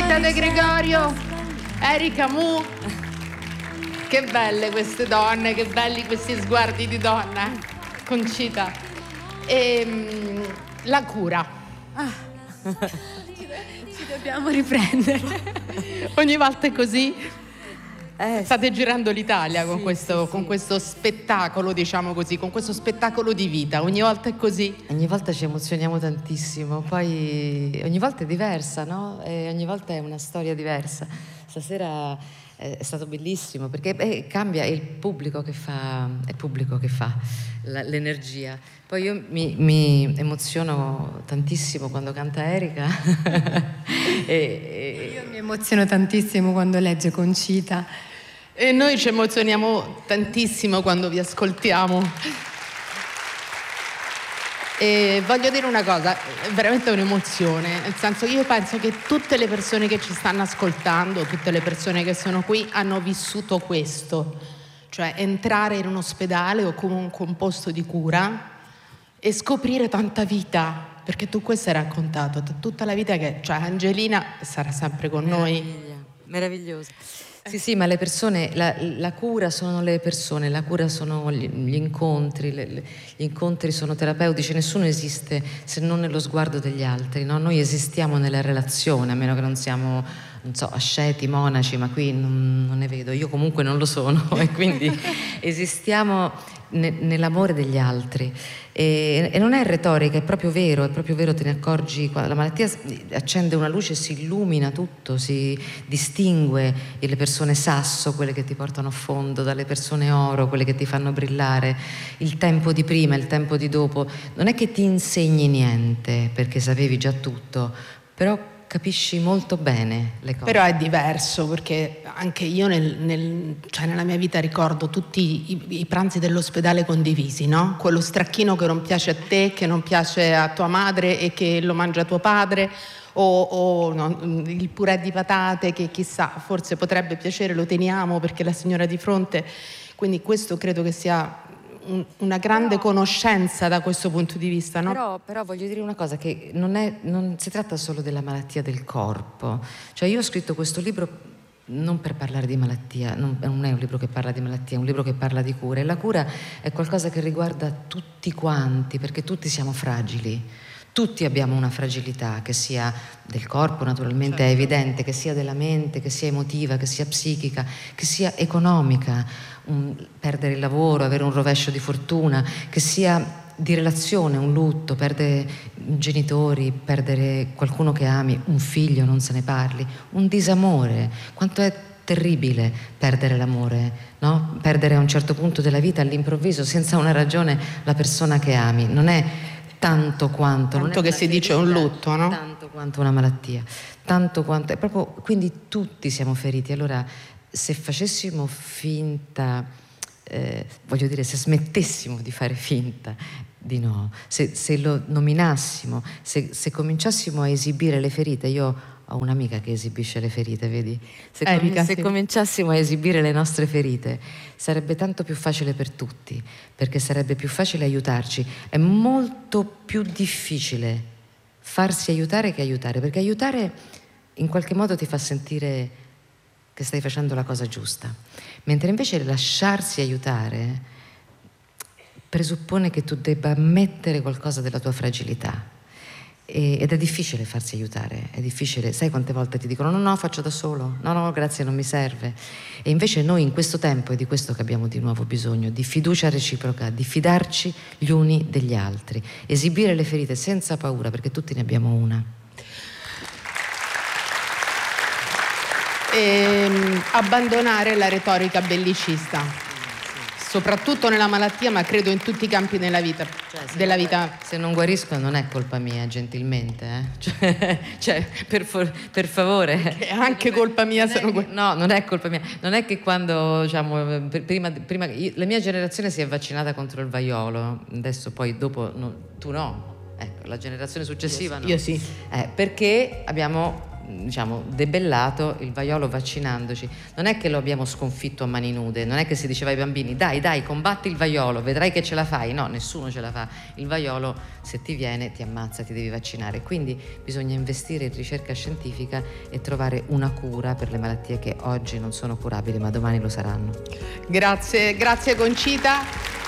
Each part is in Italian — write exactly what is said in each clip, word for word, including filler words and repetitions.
Concita De Gregorio, Erika Mu. Che belle queste donne, che belli questi sguardi di donna. Concita. E, la cura. Ah. Ci dobbiamo riprendere. Ogni volta è così. Eh, State girando l'Italia con, sì, questo, sì, con sì. questo spettacolo, diciamo così, con questo spettacolo di vita. Ogni volta è così. Ogni volta ci emozioniamo tantissimo, poi ogni volta è diversa, no? E ogni volta è una storia diversa. Stasera è stato bellissimo perché beh, cambia, è il pubblico che fa, è il pubblico che fa la, l'energia. Poi io mi, mi emoziono tantissimo quando canta Erika. e, e... Io mi emoziono tantissimo quando legge Concita. E noi ci emozioniamo tantissimo quando vi ascoltiamo. E voglio dire una cosa, è veramente un'emozione, nel senso, io penso che tutte le persone che ci stanno ascoltando, tutte le persone che sono qui hanno vissuto questo, cioè entrare in un ospedale o comunque un posto di cura e scoprire tanta vita, perché tu questo hai raccontato, tutta la vita che, cioè Angelina sarà sempre con Meraviglia, noi. meraviglioso. Sì, sì, ma le persone, la, la cura sono le persone, la cura sono gli, gli incontri, le, le, gli incontri sono terapeutici, nessuno esiste se non nello sguardo degli altri, no? Noi esistiamo nella relazione, a meno che non siamo, non so, asceti, monaci, ma qui non, non ne vedo, io comunque non lo sono e quindi esistiamo ne, nell'amore degli altri. E, e non è retorica, è proprio vero, è proprio vero, te ne accorgi, la malattia accende una luce, si illumina tutto, si distingue le persone sasso, quelle che ti portano a fondo, dalle persone oro, quelle che ti fanno brillare, il tempo di prima, il tempo di dopo, non è che ti insegni niente perché sapevi già tutto, però capisci molto bene le cose. Però è diverso, perché anche io nel, nel, cioè nella mia vita ricordo tutti i, i pranzi dell'ospedale condivisi, no? Quello stracchino che non piace a te, che non piace a tua madre e che lo mangia tuo padre, o, o no, il purè di patate che chissà, forse potrebbe piacere, lo teniamo perché la signora di fronte. Quindi questo credo che sia un, una grande però, conoscenza da questo punto di vista, no? Però, però voglio dire una cosa, che non, è, non si tratta solo della malattia del corpo. Cioè io ho scritto questo libro non per parlare di malattia, non, non è un libro che parla di malattia, è un libro che parla di cura, e la cura è qualcosa che riguarda tutti quanti, perché tutti siamo fragili. Tutti abbiamo una fragilità, che sia del corpo, naturalmente certo. È evidente, che sia della mente, che sia emotiva, che sia psichica, che sia economica, un, perdere il lavoro, avere un rovescio di fortuna, che sia di relazione, un lutto, perdere genitori, perdere qualcuno che ami, un figlio, non se ne parli, un disamore. Quanto è terribile perdere l'amore, no? Perdere a un certo punto della vita, all'improvviso, senza una ragione, la persona che ami. Non è tanto quanto tanto che si dice un lutto, no? Tanto quanto una malattia, tanto quanto è proprio, quindi tutti siamo feriti. Allora, se facessimo finta, eh, voglio dire, se smettessimo di fare finta di no, se, se lo nominassimo, se, se cominciassimo a esibire le ferite, io ho un'amica che esibisce le ferite, vedi? Se, Erika, com- se sì. cominciassimo a esibire le nostre ferite, sarebbe tanto più facile per tutti, perché sarebbe più facile aiutarci. È molto più difficile farsi aiutare che aiutare, perché aiutare in qualche modo ti fa sentire che stai facendo la cosa giusta, mentre invece lasciarsi aiutare presuppone che tu debba ammettere qualcosa della tua fragilità. Ed è difficile farsi aiutare, è difficile. Sai quante volte ti dicono no no faccio da solo, no no grazie non mi serve. E invece noi in questo tempo, è di questo che abbiamo di nuovo bisogno, di fiducia reciproca, di fidarci gli uni degli altri, esibire le ferite senza paura, perché tutti ne abbiamo una. E abbandonare la retorica bellicista, soprattutto nella malattia, ma credo in tutti i campi della vita. Cioè, della non, vita. Se non guarisco non è colpa mia, gentilmente, eh? Cioè, cioè per, for, per favore. È anche colpa mia non se è, non guarisco. No, non è colpa mia. Non è che quando, diciamo, prima, prima io, la mia generazione si è vaccinata contro il vaiolo, adesso poi dopo no, tu no. Ecco, la generazione successiva io, no. Io sì. Eh, perché abbiamo diciamo debellato il vaiolo vaccinandoci. Non è che lo abbiamo sconfitto a mani nude, non è che si diceva ai bambini dai dai combatti il vaiolo, vedrai che ce la fai. No, nessuno ce la fa. Il vaiolo, se ti viene, ti ammazza, ti devi vaccinare. Quindi bisogna investire in ricerca scientifica e trovare una cura per le malattie che oggi non sono curabili ma domani lo saranno. Grazie, grazie Concita.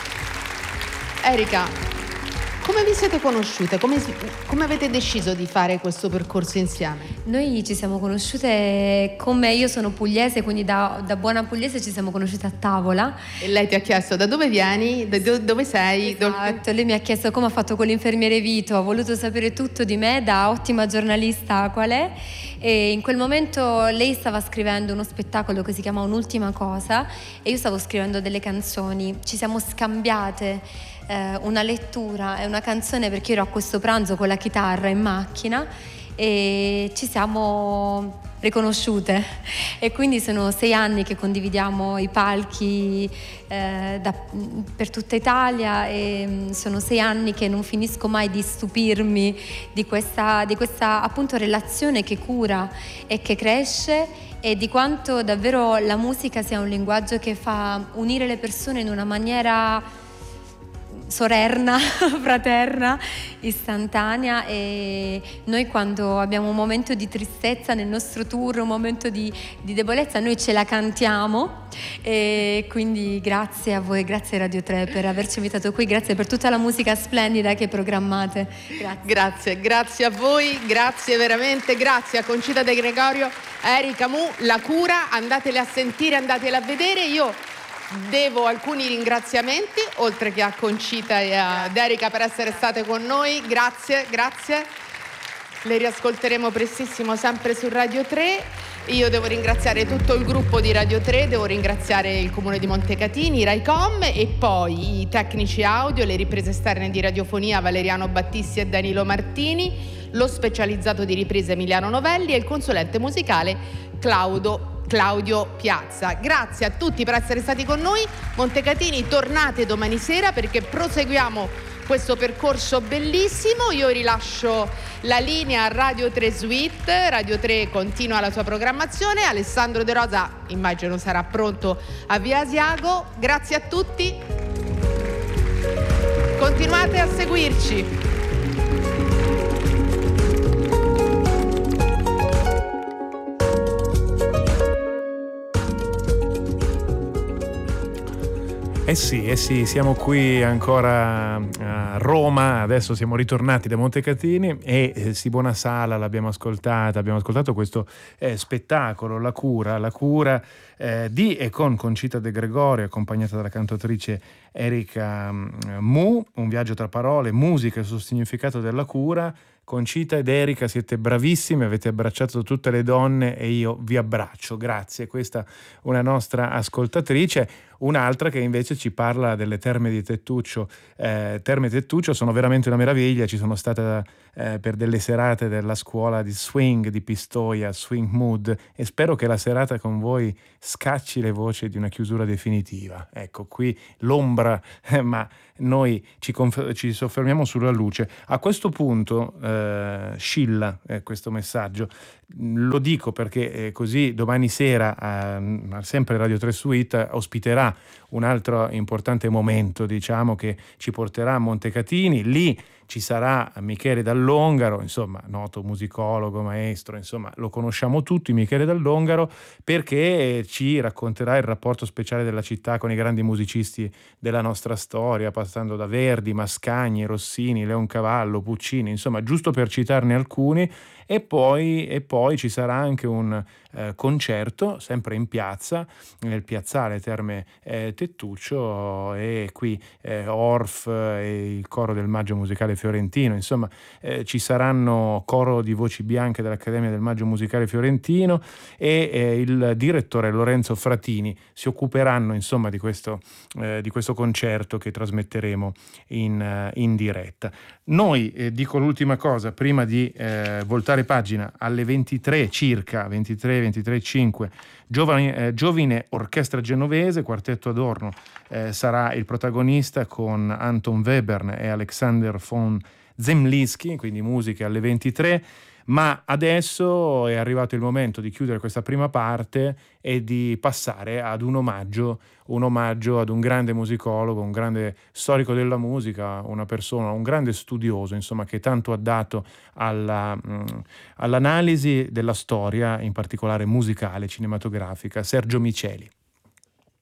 Erika, come vi siete conosciute? Come, come avete deciso di fare questo percorso insieme? Noi ci siamo conosciute, come io sono pugliese, quindi da, da buona pugliese ci siamo conosciute a tavola. E lei ti ha chiesto da dove vieni, da do, dove sei? Esatto, lei mi ha chiesto come ha fatto con l'infermiere Vito, ha voluto sapere tutto di me, da ottima giornalista qual è. E in quel momento lei stava scrivendo uno spettacolo che si chiama Un'ultima cosa e io stavo scrivendo delle canzoni. Ci siamo scambiate eh, una lettura e una canzone perché ero a questo pranzo con la chitarra in macchina e ci siamo riconosciute e quindi sono sei anni che condividiamo i palchi eh, da, per tutta Italia e sono sei anni che non finisco mai di stupirmi di questa, di questa appunto relazione che cura e che cresce e di quanto davvero la musica sia un linguaggio che fa unire le persone in una maniera sorerna, fraterna, istantanea e noi quando abbiamo un momento di tristezza nel nostro tour, un momento di, di debolezza, noi ce la cantiamo e quindi grazie a voi, grazie a Radio tre per averci invitato qui, grazie per tutta la musica splendida che programmate. Grazie. Grazie, grazie a voi, grazie veramente, grazie a Concita De Gregorio, a Erika Mu, La Cura, andatele a sentire, andatele a vedere. Io devo alcuni ringraziamenti, oltre che a Concita e ad Erika per essere state con noi. Grazie, grazie. Le riascolteremo prestissimo sempre su Radio tre. Io devo ringraziare tutto il gruppo di Radio tre, devo ringraziare il Comune di Montecatini, Raicom e poi i tecnici audio, le riprese esterne di radiofonia Valeriano Battisti e Danilo Martini, lo specializzato di riprese Emiliano Novelli e il consulente musicale Claudio Claudio Piazza. Grazie a tutti per essere stati con noi. Montecatini, tornate domani sera perché proseguiamo questo percorso bellissimo. Io rilascio la linea a Radio tre Suite. Radio tre continua la sua programmazione. Alessandro De Rosa immagino sarà pronto a Via Asiago. Grazie a tutti. Continuate a seguirci. Eh sì, eh sì, siamo qui ancora a Roma, adesso siamo ritornati da Montecatini e eh, Simona Sala l'abbiamo ascoltata, abbiamo ascoltato questo eh, spettacolo, La Cura, La Cura eh, di e con Concita De Gregorio, accompagnata dalla cantautrice Erika Mu, un viaggio tra parole, musica sul significato della cura. Concita ed Erika siete bravissime, avete abbracciato tutte le donne e io vi abbraccio, grazie. Questa una nostra ascoltatrice, un'altra che invece ci parla delle terme di Tettuccio. Eh, terme Tettuccio sono veramente una meraviglia, ci sono state eh, per delle serate della scuola di swing di Pistoia, Swing Mood, e spero che la serata con voi scacci le voci di una chiusura definitiva. Ecco, qui l'ombra, eh, ma noi ci, conf- ci soffermiamo sulla luce. A questo punto eh, scilla eh, questo messaggio. Lo dico perché eh, così domani sera a, sempre Radio tre Suite ospiterà un altro importante momento, diciamo, che ci porterà a Montecatini. Lì ci sarà Michele Dall'Ongaro, insomma, noto musicologo, maestro, insomma, lo conosciamo tutti, Michele Dall'Ongaro, perché ci racconterà il rapporto speciale della città con i grandi musicisti della nostra storia, passando da Verdi, Mascagni, Rossini, Leoncavallo, Puccini, insomma, giusto per citarne alcuni. E poi, e poi ci sarà anche un eh, concerto, sempre in piazza, nel piazzale Terme eh, Tettuccio, e qui eh, Orff e il coro del Maggio Musicale Fiorentino, insomma eh, ci saranno coro di voci bianche dell'Accademia del Maggio Musicale Fiorentino e eh, il direttore Lorenzo Fratini si occuperanno insomma di questo, eh, di questo concerto che trasmetteremo in, in diretta. Noi, eh, dico l'ultima cosa, prima di eh, voltare pagina, alle ventitré circa, ventitré, ventitré e cinque, Giovane, eh, Giovine Orchestra Genovese, Quartetto Adorno, eh, sarà il protagonista con Anton Webern e Alexander von Zemlinsky, quindi musiche alle ventitré. Ma adesso è arrivato il momento di chiudere questa prima parte e di passare ad un omaggio, un omaggio ad un grande musicologo, un grande storico della musica, una persona, un grande studioso, insomma, che tanto ha dato alla, mh, all'analisi della storia, in particolare musicale, cinematografica, Sergio Miceli.